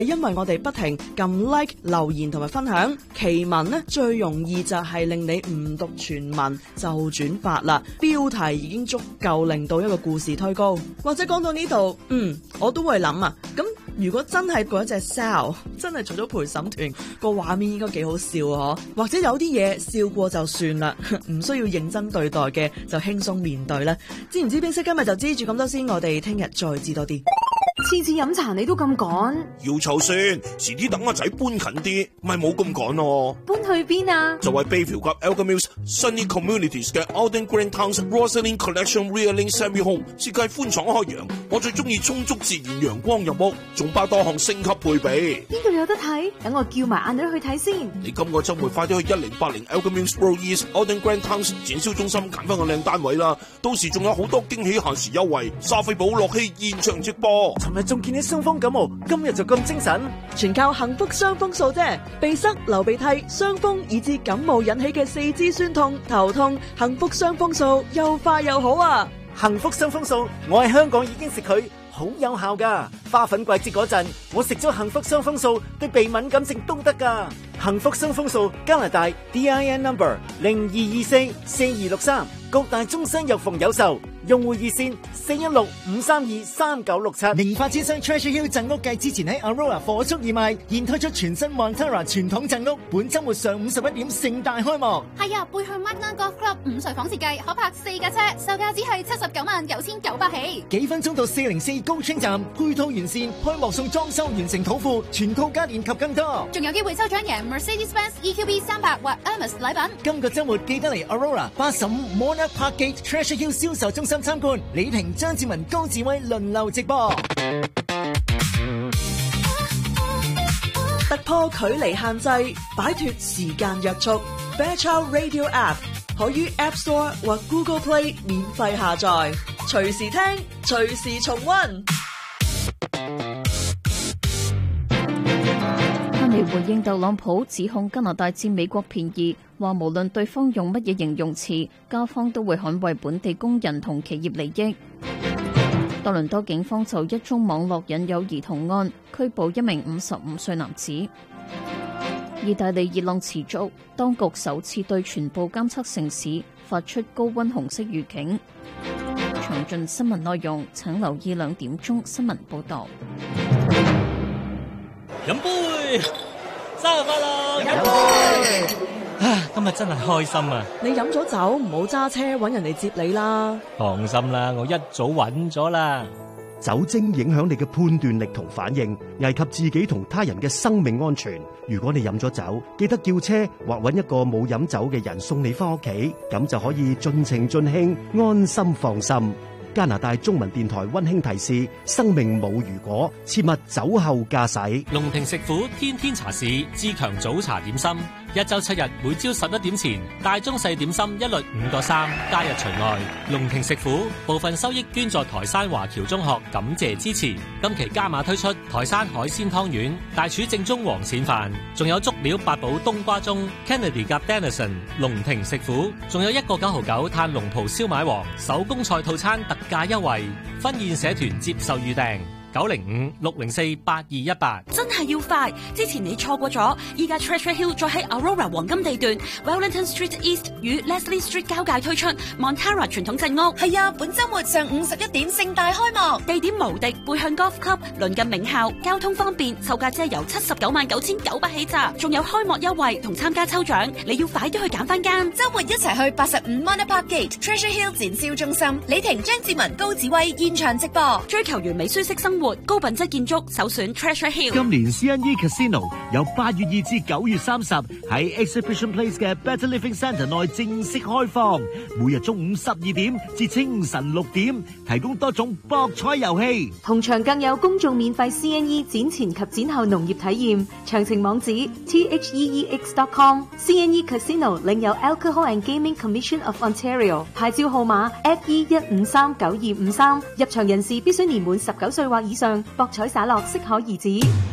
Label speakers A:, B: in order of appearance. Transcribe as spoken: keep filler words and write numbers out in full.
A: 因為我哋不停撳 like 留言同埋分享，奇聞呢最容易就係令你唔讀全文就轉發啦。標題已經足夠令到一個故事推高。或者講到呢度，嗯，我都會諗啊，咁如果真係嗰隻 Sao 真係做咗陪審團，個畫面應該幾好笑啊，或者有啲嘢笑過就算啦，唔需要認真對待嘅就輕鬆面對啦。知唔知邊識？今日就知住咁多先，我哋聽日再知多啲。
B: 次次飲茶你都咁趕，
C: 要湊先，遲啲等阿仔搬近啲，咪冇咁趕咯。
B: 搬去邊啊？
C: 就係 Bayview 及 Alchemist Sunny Communities 嘅 Alden Green Towns Rosalind Collection Realing Semi Home， 設計寬敞開揚，我最中意充足自然陽光入屋，仲包多項升級配備。
B: 邊度有得睇？等我叫埋阿女去睇先。
C: 你今個周末快啲去一零八零 Alchemist Road East Alden Green Towns 展銷中心揀翻個靚單位啦，到時仲有好多驚喜限時優惠，莎菲寶樂器現場直播。
D: 尋日仲見你傷風感冒，今日就咁精神，
A: 全靠幸福傷風素啫。鼻塞、流鼻涕、傷風以至感冒引起嘅四肢酸痛、頭痛，幸福傷風素又快又好啊！
D: 幸福傷風素，我喺香港已經食佢，好有效噶。花粉季節嗰陣，我食咗幸福傷風素，對鼻敏感症都得噶。幸福傷風素，加拿大 D I N number 零二二四四二六三，各大中西藥房有售。用戶熱線四一六五三二三九六七。
E: 名發展商 Treasure Hill 贈屋季之前喺 Aurora 火速義賣，現推出全新 Montara 傳統贈屋，本周末上午十一點盛大開幕。
F: 係啊，背向 Magna Golf Club 五睡房設計，可泊四架車，售價只係七十九萬九千九百起。
E: 幾分鐘到四零四高清站，配套完善，開幕送裝修完成土庫，全套家電及更多。
F: 仲有機會抽獎贏 Mercedes-Benz E Q B 三百或 Hermes 禮品。
E: 今個周末記得嚟 Aurora 八十五 Monarch Park Gate Treasure Hill 銷售中心參觀，李婷、張志文、高志威輪流直播。
A: 突破距離限制，擺脫時間約束。Fairchild Radio App 可於 App Store 或 Google Play 免費下載，隨時聽，隨時重溫。
G: 翻嚟回應特朗普指控加拿大佔美國便宜，話無論對方用乜嘢形容詞，加方都會捍衛本地工人同企業利益。多倫多警方就一宗網絡引誘兒童案拘捕一名五十五歲男子。意大利熱浪持續，當局首次對全部監測城市發出高溫紅色預警。詳盡新聞內容請留意兩點鐘新聞報道。
H: 飲杯，生日快樂！飲杯。啊，今日真係開心啊！
A: 你飲咗酒唔好揸車，搵人嚟接你啦。
H: 放心啦，我一早搵咗啦。
I: 酒精影響你嘅判斷力同反應，危及自己同他人嘅生命安全。如果你飲咗酒，記得叫車或搵一個冇飲酒嘅人送你翻屋企，咁就可以盡情盡興，安心放心。加拿大中文電台溫馨提示：生命冇如果，切勿酒後駕駛。
H: 龍庭食府天天茶市自強早茶點心，一周七日，每朝十一點前，大中細點心一律五個三，加日除外。龍庭食府部分收益捐助台山華僑中學，感謝支持。今期加碼推出台山海鮮湯圓、大廚正宗黃鱔飯，仲有足料八寶冬瓜盅、Kennedy 夾 Denison。龍庭食府仲有一個九毫九炭龍袍燒賣王手工菜套餐特價優惠，婚宴社團接受預訂。九零五六零四八二一八，
J: 真係要快！之前你錯過咗，依家 Treasure Hill 再喺 Aurora 黃金地段 Wellington Street East 與 Leslie Street 交界推出 Montara 傳統鎮屋。
K: 係啊，本周末上午十一點盛大開幕，
J: 地點無敵，背向 Golf Club，鄰近名校，交通方便，售價只係由七十九萬九千九百起咋，仲有開幕優惠同參加抽獎，你要快啲去揀翻間。
K: 周末一齊去八十五 Monarch Park Gate Treasure Hill 展銷中心，李婷、張志文、高子威現場直播，
J: 追求完美舒適生活，高品質建築，首選 Treasure Hill。
L: 今年 C N E Casino 由八月二至九月三十喺 Exhibition Place 嘅 Better Living Centre 內正式開放，每日中午十二點至清晨六點，提供多種博彩遊戲，
B: 同場更有公眾免費 C N E 展前及展後農業體驗。詳情網址 T H E E X dot com。 C N E Casino 領有 Alcohol and Gaming Commission of Ontario 牌照號碼 F E 一五三九二五三，入場人士必須年滿十九歲或以上。博彩灑落適可而止。